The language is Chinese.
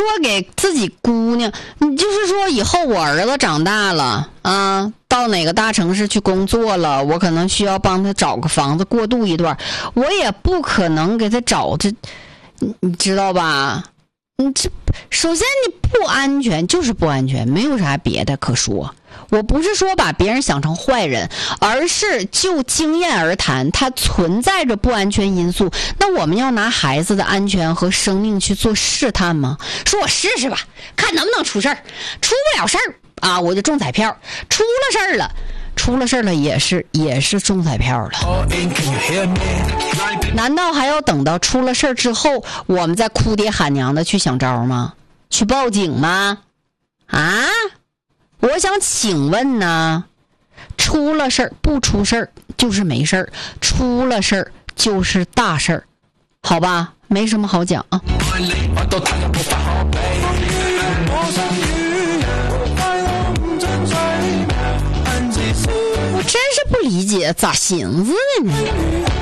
说给自己姑娘，你就是说以后我儿子长大了啊，到哪个大城市去工作了，我可能需要帮他找个房子过渡一段，我也不可能给他找这，你知道吧？这首先你不安全就是不安全，没有啥别的可说。我不是说把别人想成坏人，而是就经验而谈，它存在着不安全因素。那我们要拿孩子的安全和生命去做试探吗？说我试试吧，看能不能出事儿，出不了事儿啊，我就中彩票；出了事儿了也是中彩票了。难道还要等到出了事儿之后，我们再哭爹喊娘的去想招吗？去报警吗？啊？我想请问呢，出了事儿不出事儿就是没事儿，出了事儿就是大事儿，好吧，没什么好讲啊。我真是不理解咋寻思的呢。